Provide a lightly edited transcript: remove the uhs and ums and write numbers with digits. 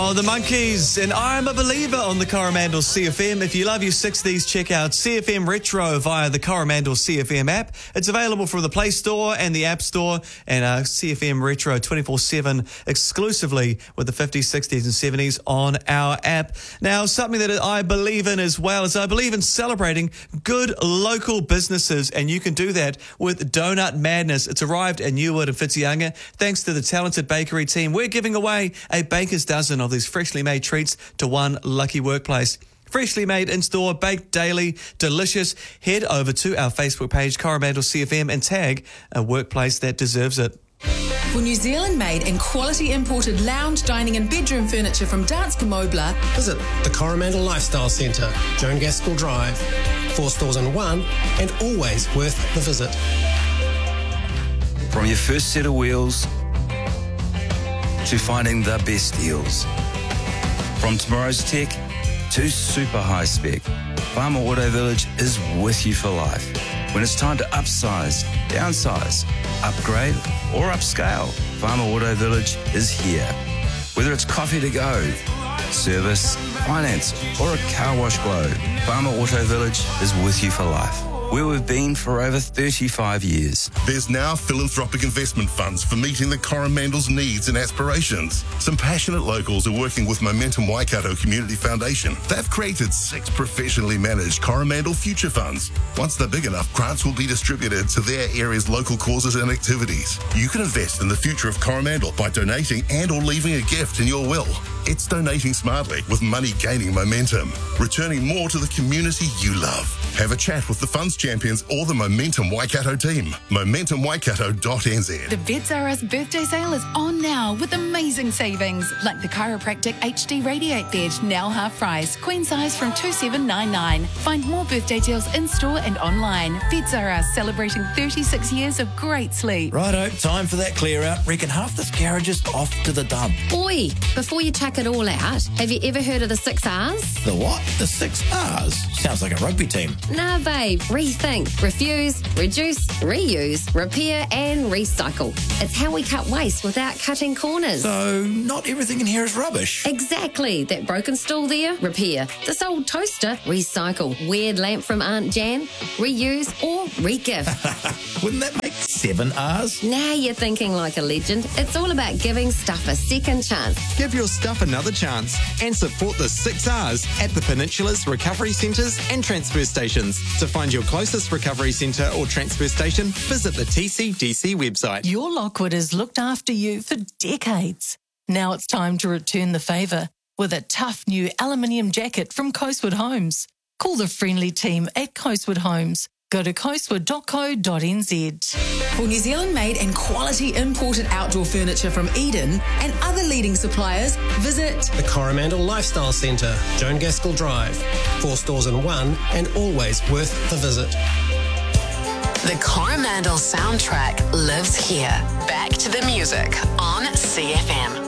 Oh, the Monkeys, and I'm a Believer on the Coromandel CFM. If you love your 60s, check out CFM Retro via the Coromandel CFM app. It's available from the Play Store and the App Store, and CFM Retro 24/7 exclusively with the 50s, 60s and 70s on our app. Now, something that I believe in as well is I believe in celebrating good local businesses, and you can do that with Donut Madness. It's arrived at Newwood and Fitzyounger. Thanks to the talented bakery team, we're giving away a baker's dozen of these freshly made treats to one lucky workplace. Freshly made in-store, baked daily, delicious. Head over to our Facebook page, Coromandel CFM, and tag a workplace that deserves it. For New Zealand-made and quality imported lounge, dining and bedroom furniture from Danske Møbler, visit the Coromandel Lifestyle Centre, Joan Gaskell Drive. 4 stores in one, and always worth the visit. From your first set of wheels to finding the best deals. From tomorrow's tech to super high spec, Farmer Auto Village is with you for life. When it's time to upsize, downsize, upgrade or upscale, Farmer Auto Village is here. Whether it's coffee to go, service, finance or a car wash glow, Farmer Auto Village is with you for life, where we've been for over 35 years. There's now philanthropic investment funds for meeting the Coromandel's needs and aspirations. Some passionate locals are working with Momentum Waikato Community Foundation. They've created 6 professionally managed Coromandel Future Funds. Once they're big enough, grants will be distributed to their area's local causes and activities. You can invest in the future of Coromandel by donating and or leaving a gift in your will. It's donating smartly with money gaining momentum, returning more to the community you love. Have a chat with the funds champions or the Momentum Waikato team. MomentumWaikato.nz. the Vets R Us birthday sale is on now with amazing savings, like the Chiropractic HD Radiate Bed, now half price, queen size from $2,799. Find more birthday deals in-store and online. Vets R Us, celebrating 36 years of great sleep. Righto, time for that clear out. Reckon half this garage is off to the dump. Oi, before you chuck it all out, have you ever heard of the 6 R's? The what? The 6 R's? Sounds like a rugby team. Nah, babe. Rethink, refuse, reduce, reuse, repair and recycle. It's how we cut waste without cutting corners. So, not everything in here is rubbish. Exactly. That broken stool there, repair. This old toaster, recycle. Weird lamp from Aunt Jan, reuse or re-gift. Wouldn't that make 7 R's? Now you're thinking like a legend. It's all about giving stuff a second chance. Give your stuff another chance and support the 6 R's at the Peninsula's recovery centres and transfer stations. To find your closest recovery centre or transfer station, visit the TCDC website. Your Lockwood has looked after you for decades. Now it's time to return the favour with a tough new aluminium jacket from Coastwood Homes. Call the friendly team at Coastwood Homes. Go to coastwood.co.nz. For New Zealand-made and quality imported outdoor furniture from Eden and other leading suppliers, visit The Coromandel Lifestyle Centre, Joan Gaskell Drive. 4 stores in one, and always worth the visit. The Coromandel soundtrack lives here. Back to the music on CFM.